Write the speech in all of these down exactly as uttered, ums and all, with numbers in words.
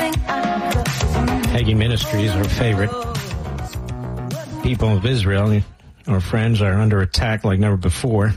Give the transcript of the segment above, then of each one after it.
Hagee Ministries, our favorite. People of Israel, our friends, are under attack like never before.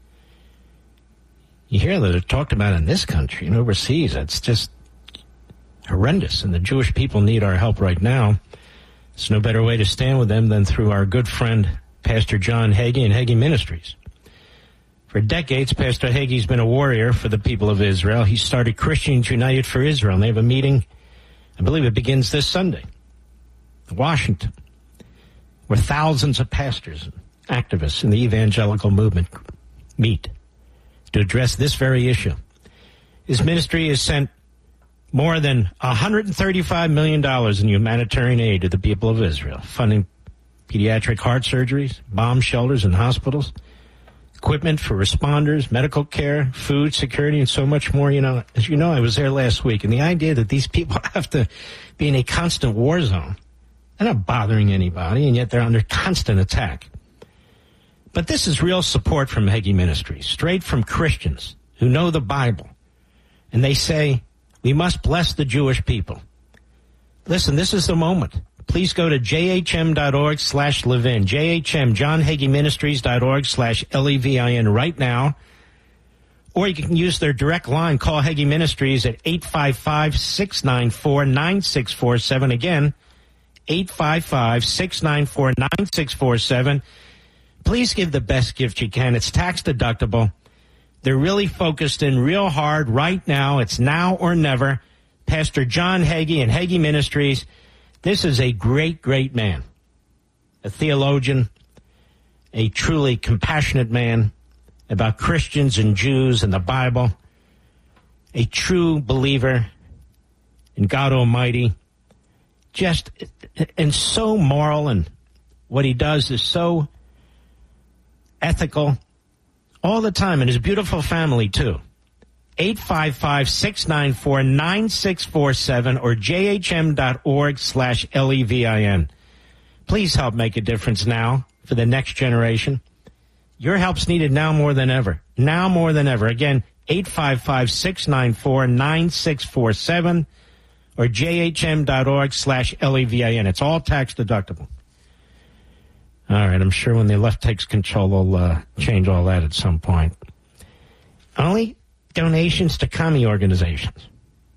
You hear that it talked about in this country and overseas. It's just horrendous, and the Jewish people need our help right now. There's no better way to stand with them than through our good friend, Pastor John Hagee and Hagee Ministries. For decades, Pastor Hagee's been a warrior for the people of Israel. He started Christians United for Israel, and they have a meeting, I believe it begins this Sunday, in Washington, where thousands of pastors and activists in the evangelical movement meet to address this very issue. His ministry has sent more than one hundred thirty-five million dollars in humanitarian aid to the people of Israel, funding pediatric heart surgeries, bomb shelters and hospitals, equipment for responders, medical care, food security, and so much more. You know, as you know, I was there last week, and the idea that these people have to be in a constant war zone, they're not bothering anybody, and yet they're under constant attack. But this is real support from Hagee Ministries, straight from Christians who know the Bible. And they say, we must bless the Jewish people. Listen, this is the moment. Please go to jhm.org slash Levin, jhm, John Hagee Ministries.org slash L E V I N right now. Or you can use their direct line. Call Hagee Ministries at eight five five, six nine four, nine six four seven. Again, eight five five, six nine four, nine six four seven. Please give the best gift you can. It's tax deductible. They're really focused in real hard right now. It's now or never. Pastor John Hagee and Hagee Ministries. This is a great, great man, a theologian, a truly compassionate man about Christians and Jews and the Bible, a true believer in God Almighty, just and so moral, and what he does is so ethical all the time, and his beautiful family, too. eight five five, six nine four, nine six four seven or jhm.org slash L E V I N. Please help make a difference now for the next generation. Your help's needed now more than ever. Now more than ever. Again, eight five five, six nine four, nine six four seven or jhm.org slash L E V I N. It's all tax deductible. All right, I'm sure when the left takes control, they'll uh, change all that at some point. Only donations to commie organizations.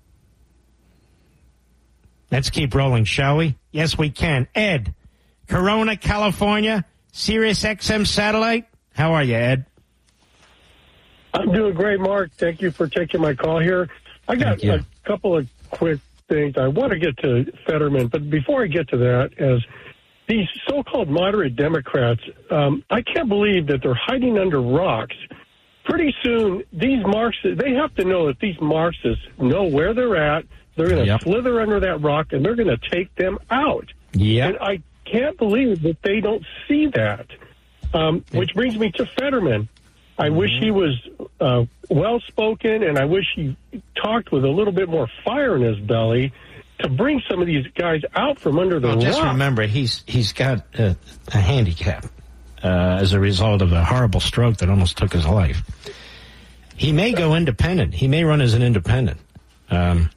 Let's keep rolling, shall we? Yes, we can. Ed, Corona, California, Sirius X M satellite. How are you, Ed? I'm doing great, Mark. Thank you for taking my call here. I got a couple of quick things. I want to get to Fetterman, but before I get to that, as these so-called moderate Democrats, um, I can't believe that they're hiding under rocks. Pretty soon, these Marxists, they have to know that these Marxists know where they're at. They're going to yep. slither under that rock, and they're going to take them out. Yeah. And I can't believe that they don't see that. Um, which brings me to Fetterman. I mm-hmm. wish he was uh, well-spoken, and I wish he talked with a little bit more fire in his belly to bring some of these guys out from under the well, rock. Just remember, he's he's got a, a handicap uh, as a result of a horrible stroke that almost took his life. He may go independent. He may run as an independent. Um,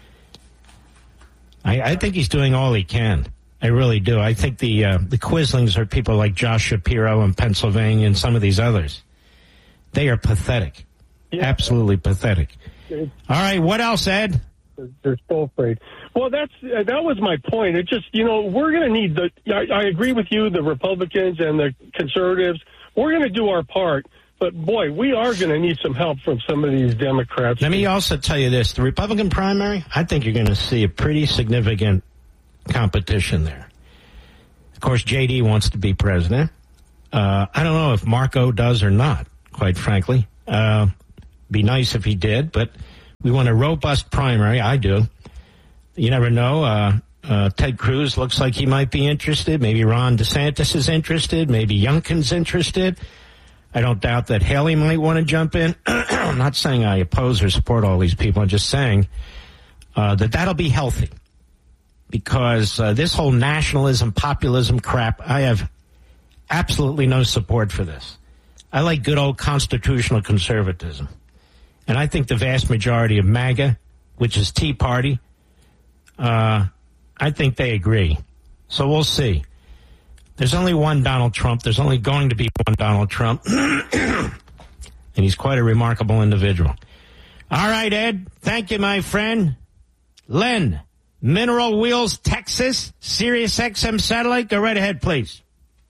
I, I think he's doing all he can. I really do. I think the uh, the Quislings are people like Josh Shapiro in Pennsylvania and some of these others. They are pathetic. Yeah. Absolutely pathetic. All right, what else, Ed? They're so afraid. Well, that's uh, that was my point. It just, you know, we're going to need the, I, I agree with you, the Republicans and the conservatives. We're going to do our part. But, boy, we are going to need some help from some of these Democrats. Let me also tell you this. The Republican primary, I think you're going to see a pretty significant competition there. Of course, J D wants to be president. Uh, I don't know if Marco does or not, quite frankly. Uh, be nice if he did, but we want a robust primary. I do. You never know. Uh, uh, Ted Cruz looks like he might be interested. Maybe Ron DeSantis is interested. Maybe Youngkin's interested. I don't doubt that Haley might want to jump in. I'm not saying I oppose or support all these people. I'm just saying uh, that that'll be healthy. Because uh, this whole nationalism, populism crap, I have absolutely no support for this. I like good old constitutional conservatism. And I think the vast majority of MAGA, which is Tea Party, Uh, I think they agree. So we'll see. There's only one Donald Trump. There's only going to be one Donald Trump. And he's quite a remarkable individual. All right, Ed. Thank you, my friend. Len, Mineral Wheels, Texas, Sirius X M satellite. Go right ahead, please.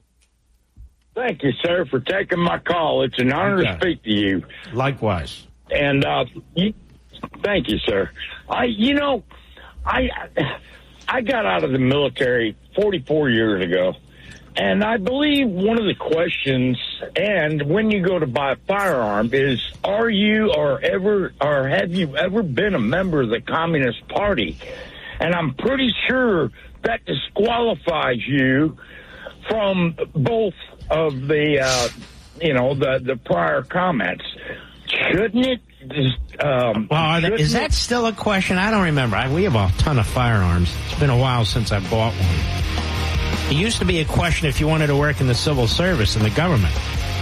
Thank you, sir, for taking my call. It's an honor to speak to you. Likewise. And uh, you, thank you, sir. I, you know, I I got out of the military forty-four years ago, and I believe one of the questions, and when you go to buy a firearm, is are you or ever or have you ever been a member of the Communist Party? And I'm pretty sure that disqualifies you from both of the, uh, you know, the, the prior comments. Shouldn't it? Just, um, well, is that still a question? I don't remember. I, we have a ton of firearms. It's been a while since I bought one. It used to be a question if you wanted to work in the civil service in the government.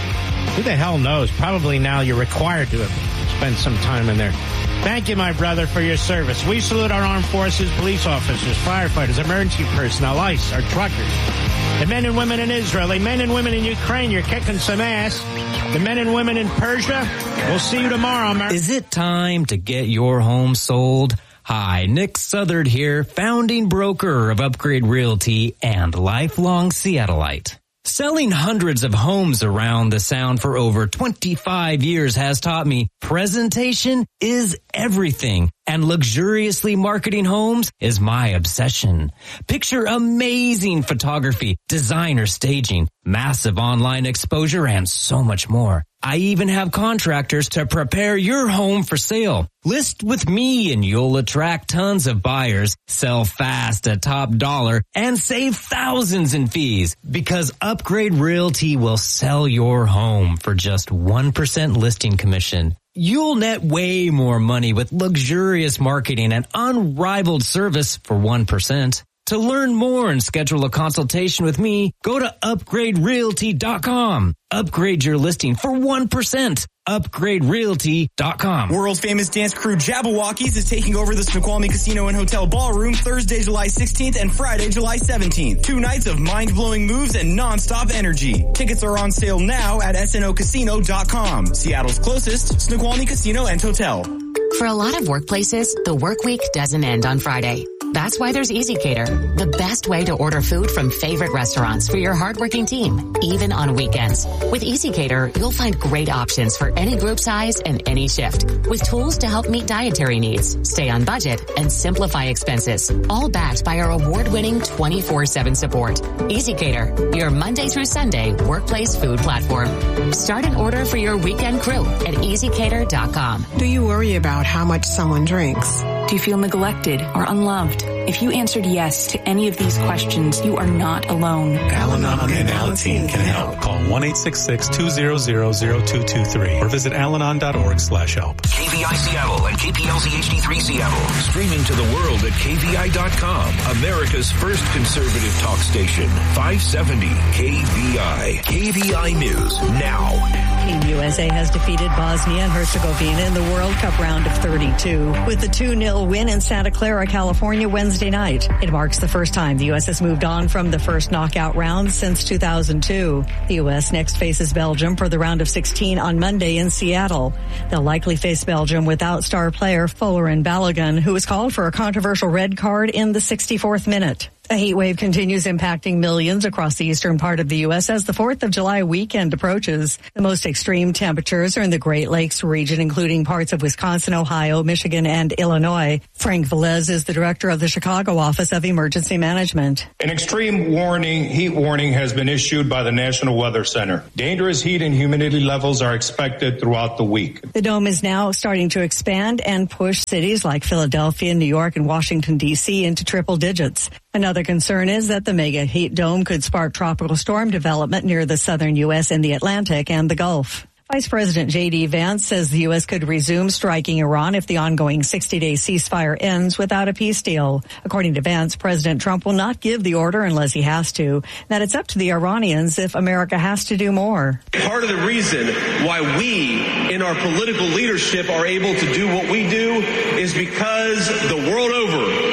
Who the hell knows? Probably now you're required to spend some time in there. Thank you, my brother, for your service. We salute our armed forces, police officers, firefighters, emergency personnel, ICE, our truckers, the men and women in Israel, the men and women in Ukraine. You're kicking some ass. The men and women in Persia. We'll see you tomorrow, America. Is it time to get your home sold? Hi, Nick Southard here, founding broker of Upgrade Realty and lifelong Seattleite. Selling hundreds of homes around the Sound for over twenty-five years has taught me presentation is everything, and luxuriously marketing homes is my obsession. Picture amazing photography, designer staging, massive online exposure, and so much more. I even have contractors to prepare your home for sale. List with me and you'll attract tons of buyers, sell fast at top dollar, and save thousands in fees because Upgrade Realty will sell your home for just one percent listing commission. You'll net way more money with luxurious marketing and unrivaled service for one percent. To learn more and schedule a consultation with me, go to upgrade realty dot com. Upgrade your listing for one percent. upgrade realty dot com. World famous dance crew Jabberwockies is taking over the Snoqualmie Casino and Hotel Ballroom Thursday, July sixteenth and Friday, July seventeenth. Two nights of mind-blowing moves and non-stop energy. Tickets are on sale now at S N O casino dot com. Seattle's closest Snoqualmie Casino and Hotel. For a lot of workplaces, the work week doesn't end on Friday. That's why there's EasyCater, the best way to order food from favorite restaurants for your hardworking team, even on weekends. With EasyCater, you'll find great options for any group size and any shift, with tools to help meet dietary needs, stay on budget, and simplify expenses, all backed by our award-winning twenty-four seven support. EasyCater, your Monday through Sunday workplace food platform. Start an order for your weekend crew at easy cater dot com. Do you worry about how much someone drinks? Do you feel neglected or unloved? If you answered yes to any of these questions, you are not alone. Al-Anon and Alateen can help. Call one eight six six, two zero zero, zero two two three or visit alanon dot org slash help. K V I Seattle and K P L Z H D three Seattle. Streaming to the world at K V I dot com. America's first conservative talk station. five seventy K V I. K V I News now. Team U S A has defeated Bosnia and Herzegovina in the World Cup round of thirty-two with a two nil win in Santa Clara, California Wednesday night. It marks the first time the U S has moved on from the first knockout round since two thousand two. The U S next faces Belgium for the round of sixteen on Monday in Seattle. They'll likely face Belgium without star player Folarin Balogun, who was called for a controversial red card in the sixty-fourth minute. A heat wave continues impacting millions across the eastern part of the U S as the fourth of July weekend approaches. The most extreme temperatures are in the Great Lakes region, including parts of Wisconsin, Ohio, Michigan, and Illinois. Frank Velez is the director of the Chicago Office of Emergency Management. An extreme warning, heat warning, has been issued by the National Weather Center. Dangerous heat and humidity levels are expected throughout the week. The dome is now starting to expand and push cities like Philadelphia, New York, and Washington, D C into triple digits. Another concern is that the mega heat dome could spark tropical storm development near the southern U S and the Atlantic and the Gulf. Vice President J D Vance says the U S could resume striking Iran if the ongoing sixty-day ceasefire ends without a peace deal. According to Vance, President Trump will not give the order unless he has to, that it's up to the Iranians if America has to do more. Part of the reason why we in our political leadership are able to do what we do is because the world over, bad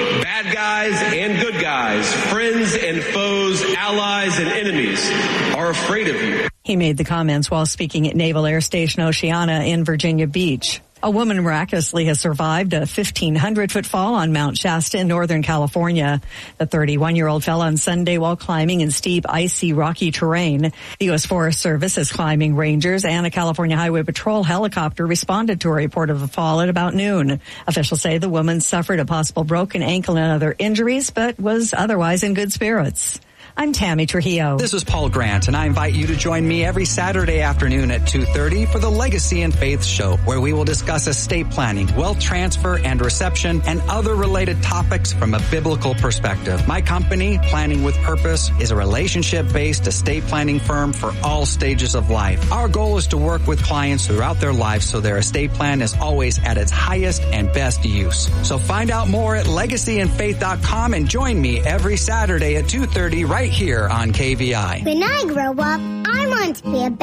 Bad guys and good guys, friends and foes, allies and enemies are afraid of you. He made the comments while speaking at Naval Air Station Oceana in Virginia Beach. A woman miraculously has survived a fifteen hundred foot fall on Mount Shasta in Northern California. The thirty-one-year-old fell on Sunday while climbing in steep, icy, rocky terrain. The U S Forest Service is climbing rangers and a California Highway Patrol helicopter responded to a report of the fall at about noon. Officials say the woman suffered a possible broken ankle and other injuries, but was otherwise in good spirits. I'm Tammy Trujillo. This is Paul Grant, and I invite you to join me every Saturday afternoon at two thirty for the Legacy and Faith Show, where we will discuss estate planning, wealth transfer and reception, and other related topics from a biblical perspective. My company, Planning with Purpose, is a relationship-based estate planning firm for all stages of life. Our goal is to work with clients throughout their lives so their estate plan is always at its highest and best use. So find out more at legacy and faith dot com and join me every Saturday at two thirty right here on K V I. When I grow up, I want to be a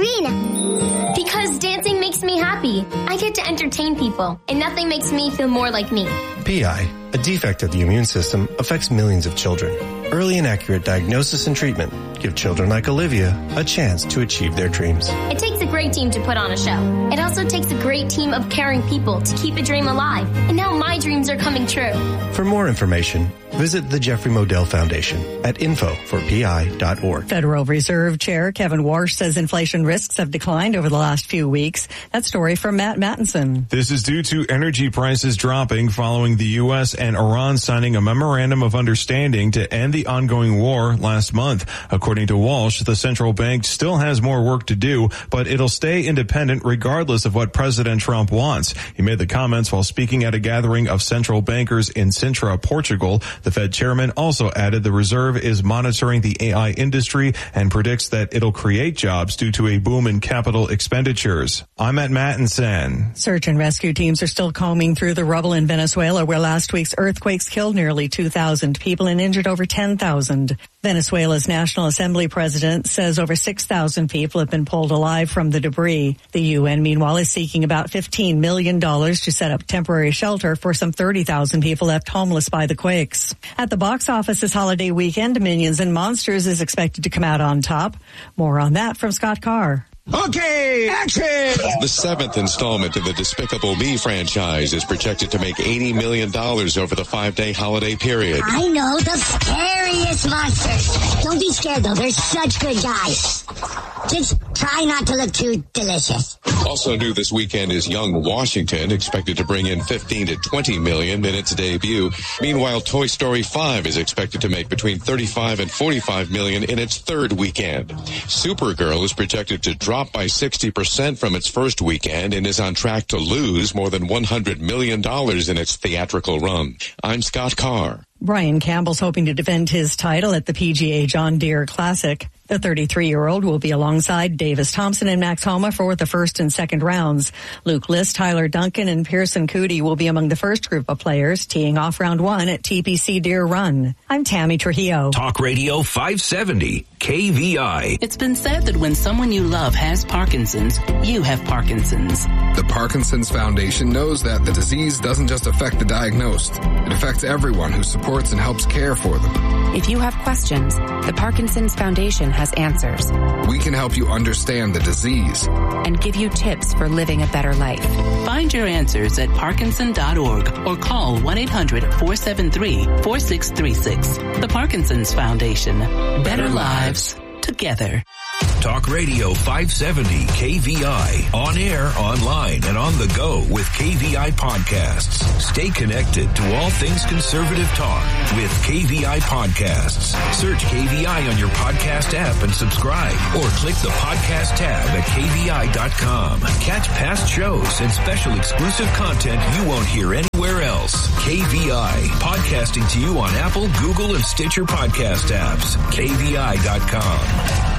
ballerina. Because dancing makes me happy. I get to entertain people, and nothing makes me feel more like me. P I, a defect of the immune system, affects millions of children. Early and accurate diagnosis and treatment give children like Olivia a chance to achieve their dreams. It takes a great team to put on a show. It also takes a great team of caring people to keep a dream alive. And now my dreams are coming true. For more information, visit the Jeffrey Modell Foundation at info for P I dot org. Federal Reserve Chair Kevin Warsh says inflation risks have declined over the last few weeks. That story from Matt Mattinson. This is due to energy prices dropping following the U S and Iran signing a memorandum of understanding to end the ongoing war last month. According to Walsh, the central bank still has more work to do, but it'll stay independent regardless of what President Trump wants. He made the comments while speaking at a gathering of central bankers in Sintra, Portugal. The Fed chairman also added the reserve is monitoring the A I industry and predicts that it'll create jobs due to a boom in capital expenditures. I'm at Mattinson. Search and rescue teams are still combing through the rubble in Venezuela, where last week's earthquakes killed nearly two thousand people and injured over ten thousand. Venezuela's National Assembly president says over six thousand people have been pulled alive from the debris. The U N, meanwhile, is seeking about fifteen million dollars to set up temporary shelter for some thirty thousand people left homeless by the quakes. At the box office this holiday weekend, Minions and Monsters is expected to come out on top. More on that from Scott Carr. Okay, action! The seventh installment of the Despicable Me franchise is projected to make eighty million dollars over the five-day holiday period. I know the scariest monsters. Don't be scared, though. They're such good guys. Just try not to look too delicious. Also new this weekend is Young Washington, expected to bring in fifteen to twenty million in its debut. Meanwhile, Toy Story five is expected to make between thirty-five and forty-five million in its third weekend. Supergirl is projected to drop by sixty percent from its first weekend and is on track to lose more than one hundred million dollars in its theatrical run. I'm Scott Carr. Brian Campbell's hoping to defend his title at the P G A John Deere Classic. The thirty-three-year-old will be alongside Davis Thompson and Max Homa for the first and second rounds. Luke List, Tyler Duncan, and Pearson Coody will be among the first group of players, teeing off round one at T P C Deere Run. I'm Tammy Trujillo. Talk Radio five seventy, K V I. It's been said that when someone you love has Parkinson's, you have Parkinson's. The Parkinson's Foundation knows that the disease doesn't just affect the diagnosed. It affects everyone who supports and helps care for them. If you have questions, the Parkinson's Foundation has answers. We can help you understand the disease and give you tips for living a better life. Find your answers at parkinson dot org or call one eight hundred four seven three four six three six. The Parkinson's Foundation. Better lives together. Talk Radio five seventy K V I. On air, online, and on the go with K V I podcasts. Stay connected to all things conservative talk with K V I podcasts. Search K V I on your podcast app and subscribe, or click the podcast tab at K V I dot com. Catch past shows and special exclusive content you won't hear anywhere else. K V I, podcasting to you on Apple, Google, and Stitcher podcast apps. K V I dot com.